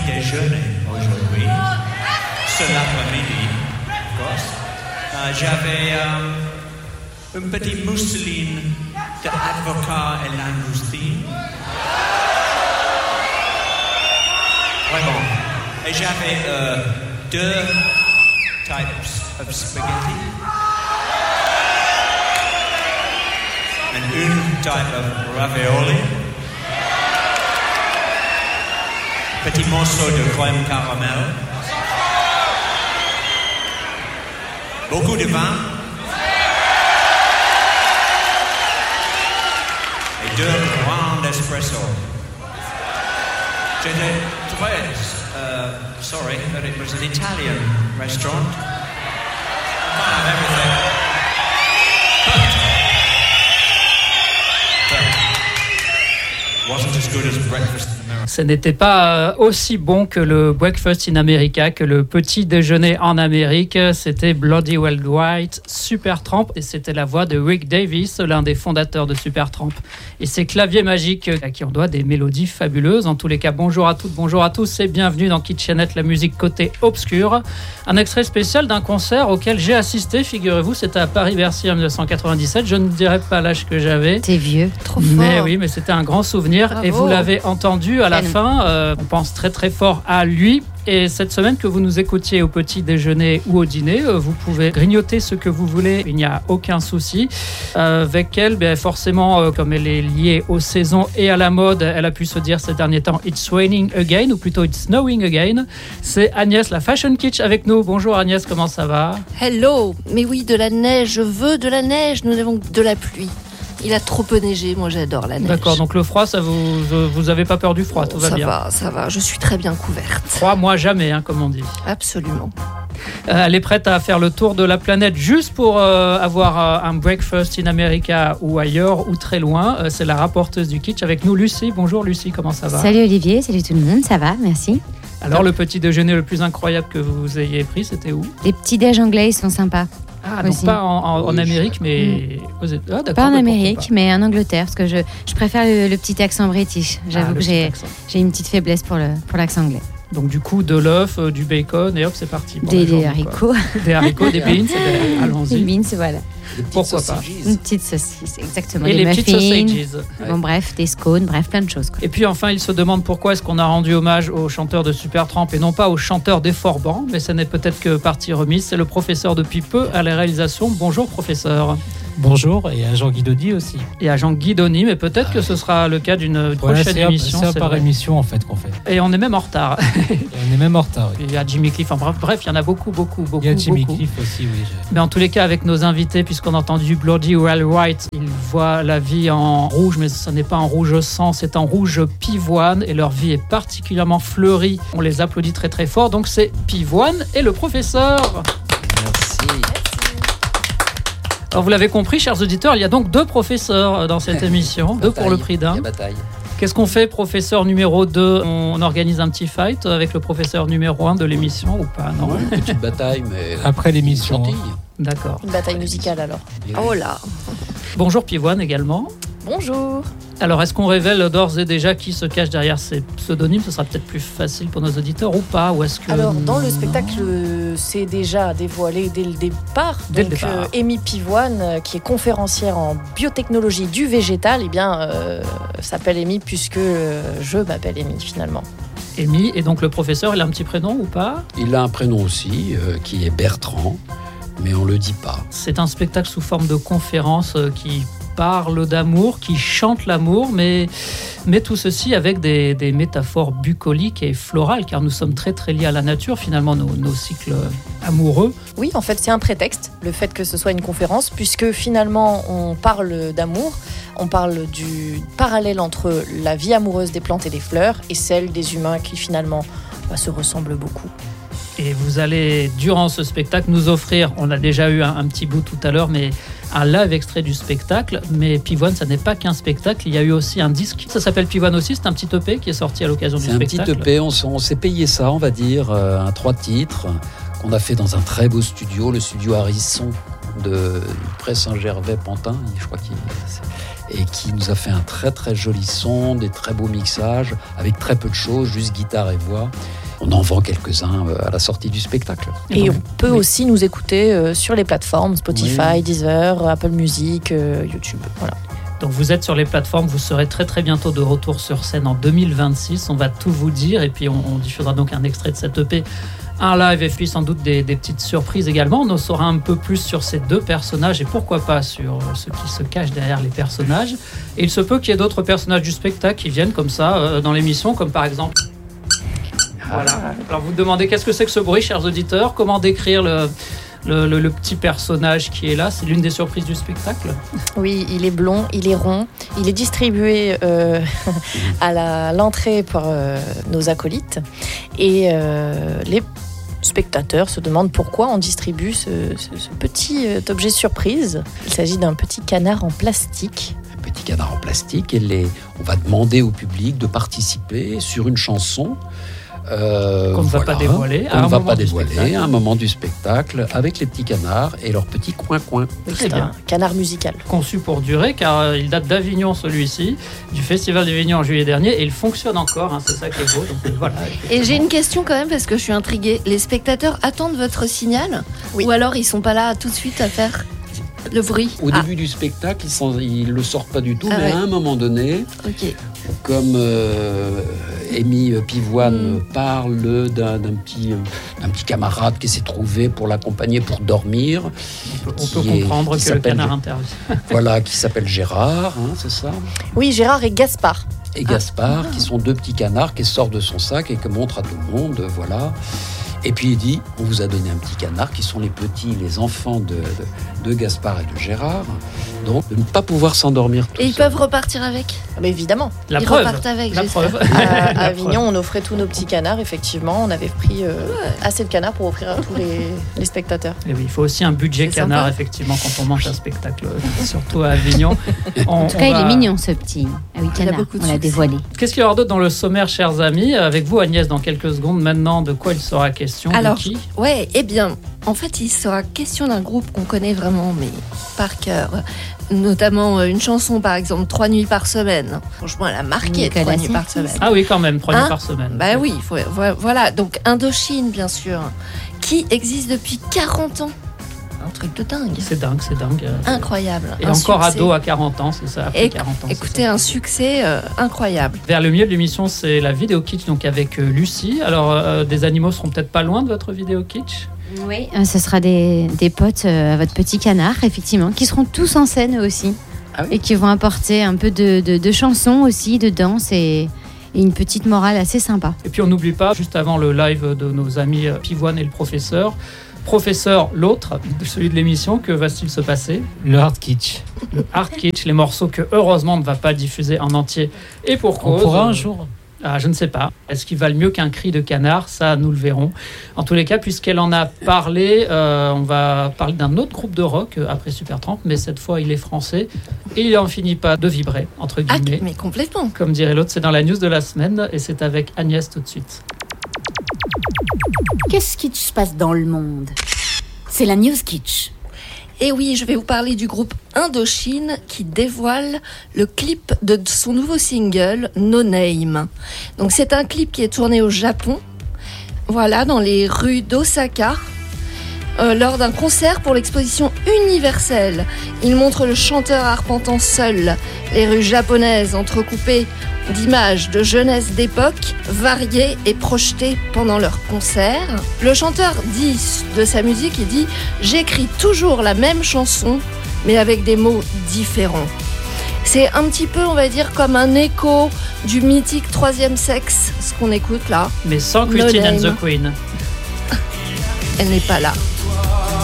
déjeuner aujourd'hui, cet après-midi, of course. J'avais une petite mousseline d'avocat et langoustine. Vraiment. Et j'avais 2 types of spaghetti. And une type of ravioli. Petit morceau de crème caramel. Beaucoup de vin. Et 2 grands espresso. J'étais très... sorry, but it was an Italian restaurant. I can't have everything. But wasn't as good as breakfast in America. Ce n'était pas aussi bon que le Breakfast in America, que le petit déjeuner en Amérique. C'était Bloody Well White, Supertramp, et c'était la voix de Rick Davies, l'un des fondateurs de Supertramp. Et ces claviers magiques à qui on doit des mélodies fabuleuses. En tous les cas, bonjour à toutes, bonjour à tous et bienvenue dans Kitchenette, la musique côté obscur. Un extrait spécial d'un concert auquel j'ai assisté, figurez-vous, c'était à Paris-Bercy en 1997. Je ne dirais pas l'âge que j'avais. T'es vieux, trop fort. Mais oui, mais c'était un grand souvenir. Bravo. Et vous l'avez entendu à la fin, on pense très très fort à lui. Et cette semaine, que vous nous écoutiez au petit déjeuner ou au dîner, vous pouvez grignoter ce que vous voulez, il n'y a aucun souci. Avec elle, forcément, comme elle est liée aux saisons et à la mode, elle a pu se dire ces derniers temps « It's raining again » ou plutôt « It's snowing again ». C'est Agnès, la Fashion Kitsch, avec nous. Bonjour Agnès, comment ça va ? Hello. Mais oui, de la neige, je veux de la neige, nous n'avons que de la pluie. Il a trop peu neigé, moi j'adore la neige. D'accord, donc le froid, ça vous avez pas peur du froid, tout va bien. Ça va, je suis très bien couverte. Froid, moi jamais, comme on dit. Absolument. Elle est prête à faire le tour de la planète juste pour avoir un breakfast in America ou ailleurs ou très loin. C'est la rapporteuse du kitsch avec nous, Lucie. Bonjour Lucie, comment ça va ? Salut Olivier, salut tout le monde, ça va, merci. Alors le petit déjeuner le plus incroyable que vous ayez pris, c'était où ? Les petits déj anglais, ils sont sympas. Ah, donc pas en Amérique, mais... Ah, d'accord, pas en Amérique, mais en Angleterre, parce que je préfère le petit accent british. J'avoue que j'ai une petite faiblesse pour l'accent anglais. Donc du coup, de l'œuf, du bacon, et hop, c'est parti. Des haricots. Des haricots, des beans, allons-y. Des beans, voilà. Pourquoi pas. Une petite saucisse, exactement. Et des les petites sausages. Bon, bref, des scones, bref, plein de choses. Quoi. Et puis enfin, il se demande pourquoi est-ce qu'on a rendu hommage au chanteur de Supertramp et non pas au chanteur des Forbans, mais ce n'est peut-être que partie remise. C'est le professeur depuis peu à la réalisation. Bonjour professeur. Bonjour, et à Jean Guidoni aussi. Et à Jean Guidoni, mais peut-être que ce sera le cas d'une prochaine émission. C'est par émission en fait qu'on fait. Et on est même en retard. Oui. Il y a Jimmy Cliff, bref, il y en a beaucoup. Il y a Jimmy Cliff aussi, oui. Mais en tous les cas, avec nos invités, puisqu'on a entendu Bloody Well White, ils voient la vie en rouge, mais ce n'est pas en rouge sang, c'est en rouge pivoine, et leur vie est particulièrement fleurie. On les applaudit très très fort, donc c'est Pivoine et le professeur. Merci. Alors vous l'avez compris, chers auditeurs, il y a donc 2 professeurs dans cette émission, 2 pour le prix d'un. Qu'est-ce qu'on fait, professeur numéro 2 ? On organise un petit fight avec le professeur numéro 1 de l'émission ou pas ? Non. Une petite bataille, mais... Après l'émission. D'accord. Une bataille musicale alors. Oh là. Bonjour Pivoine également. Bonjour. Alors, est-ce qu'on révèle d'ores et déjà qui se cache derrière ces pseudonymes ? Ce sera peut-être plus facile pour nos auditeurs ou pas ? Ou est-ce que... Alors, dans le spectacle, c'est déjà dévoilé dès le départ. Amy Pivoine, qui est conférencière en biotechnologie du végétal, s'appelle Amy puisque je m'appelle Amy finalement. Amy, et donc le professeur, il a un petit prénom ou pas ? Il a un prénom aussi, qui est Bertrand, mais on le dit pas. C'est un spectacle sous forme de conférence qui parle d'amour, qui chante l'amour, mais tout ceci avec des métaphores bucoliques et florales, car nous sommes très très liés à la nature, finalement, nos cycles amoureux. Oui, en fait, c'est un prétexte, le fait que ce soit une conférence, puisque finalement, on parle d'amour, on parle du parallèle entre la vie amoureuse des plantes et des fleurs et celle des humains qui finalement se ressemblent beaucoup. Et vous allez, durant ce spectacle, nous offrir, on a déjà eu un petit bout tout à l'heure, mais un live extrait du spectacle. Mais Pivoine, ça n'est pas qu'un spectacle, il y a eu aussi un disque. Ça s'appelle Pivoine aussi, c'est un petit EP qui est sorti à l'occasion du spectacle. C'est un petit EP, on s'est payé ça, on va dire, un 3 titres, qu'on a fait dans un très beau studio, le studio Harrison de Pré Saint-Gervais-Pantin, je crois et qui nous a fait un très très joli son, des très beaux mixages, avec très peu de choses, juste guitare et voix. On en vend quelques-uns à la sortie du spectacle. Et on peut aussi nous écouter sur les plateformes Spotify, Deezer, Apple Music, YouTube. Voilà. Donc vous êtes sur les plateformes, vous serez très très bientôt de retour sur scène en 2026. On va tout vous dire et puis on diffusera donc un extrait de cette EP, un live et puis sans doute des petites surprises également. On en saura un peu plus sur ces deux personnages et pourquoi pas sur ce qui se cache derrière les personnages. Et il se peut qu'il y ait d'autres personnages du spectacle qui viennent comme ça dans l'émission, comme par exemple... Voilà. Alors vous vous demandez qu'est-ce que c'est que ce bruit, chers auditeurs? Comment décrire le petit personnage qui est là? C'est l'une des surprises du spectacle. Oui, il est blond, il est rond, il est distribué à l'entrée par nos acolytes et les spectateurs se demandent pourquoi on distribue ce petit objet surprise. Il s'agit d'un petit canard en plastique. Un petit canard en plastique et on va demander au public de participer sur une chanson qu'on ne va pas dévoiler à un moment du spectacle avec les petits canards et leurs petits coins-coins. C'est un canard musical. Conçu pour durer car il date d'Avignon celui-ci, du Festival d'Avignon en juillet dernier et il fonctionne encore, c'est ça qui est beau. Donc, voilà, et j'ai une question quand même parce que je suis intriguée. Les spectateurs attendent votre signal ou alors ils sont pas là tout de suite à faire le bruit? Au début du spectacle, ils le sortent pas du tout, mais à un moment donné, comme Amy Pivoine parle d'un petit camarade qui s'est trouvé pour l'accompagner pour dormir. On peut comprendre que le canard intervient. Voilà, qui s'appelle Gérard, c'est ça? Oui, Gérard et Gaspard. Et Gaspard, qui sont deux petits canards qui sortent de son sac et qui montrent à tout le monde, voilà. Et puis il dit, on vous a donné un petit canard, qui sont les enfants de Gaspard et de Gérard, donc de ne pas pouvoir s'endormir. Et ils peuvent repartir avec? Mais évidemment. Ils repartent avec, j'espère. À Avignon, on offrait tous nos petits canards, effectivement. On avait pris assez de canards pour offrir à tous les spectateurs. Et oui, il faut aussi un budget canard, sympa. Effectivement, quand on mange un spectacle, surtout à Avignon. En tout cas, il est mignon, ce petit canard. On l'a dévoilé. Qu'est-ce qu'il y aura d'autre dans le sommaire, chers amis? Avec vous, Agnès, dans quelques secondes. Maintenant, de quoi il sera question? Alors, de qui? ouais, eh bien, en fait, il sera question d'un groupe qu'on connaît vraiment, mais par cœur. Notamment une chanson, par exemple, 3 nuits par semaine. Franchement, elle a marqué 3 nuits par semaine. Ah oui, quand même, 3 nuits par semaine. Bah oui, voilà. Donc, Indochine, bien sûr, qui existe depuis 40 ans. Un truc de dingue. C'est dingue. Incroyable. Et encore ado à 40 ans, c'est ça, après 40 ans. Écoutez, un succès incroyable. Vers le milieu de l'émission, c'est la vidéo kitsch, donc avec Lucie. Alors, des animaux seront peut-être pas loin de votre vidéo kitsch? Oui, ce sera des potes à votre petit canard, effectivement, qui seront tous en scène aussi. Ah oui. Et qui vont apporter un peu de chansons aussi, de danse et une petite morale assez sympa. Et puis on n'oublie pas, juste avant le live de nos amis Pivoine et le professeur, l'autre, celui de l'émission, que va-t-il se passer? Le hard kitsch. Le hard kitsch, les morceaux que heureusement on ne va pas diffuser en entier. Et pour cause... On pourra un jour. Je ne sais pas. Est-ce qu'ils valent mieux qu'un cri de canard? Ça, nous le verrons. En tous les cas, puisqu'elle en a parlé, on va parler d'un autre groupe de rock après Supertramp, mais cette fois, il est français. Et il n'en finit pas de vibrer, entre guillemets. Mais complètement. Comme dirait l'autre, c'est dans la news de la semaine et c'est avec Agnès tout de suite. Qu'est-ce qui se passe dans le monde? C'est la news kitsch. Et oui, je vais vous parler du groupe Indochine qui dévoile le clip de son nouveau single No Name. Donc c'est un clip qui est tourné au Japon, voilà, dans les rues d'Osaka, lors d'un concert pour l'exposition universelle. Il montre le chanteur arpentant seul les rues japonaises entrecoupées d'images de jeunesse d'époque, variées et projetées pendant leur concert. Le chanteur dit de sa musique, il dit « J'écris toujours la même chanson, mais avec des mots différents ». C'est un petit peu, on va dire, comme un écho du mythique Troisième Sexe, ce qu'on écoute là. Mais sans Christine and the Queen. Elle n'est pas là.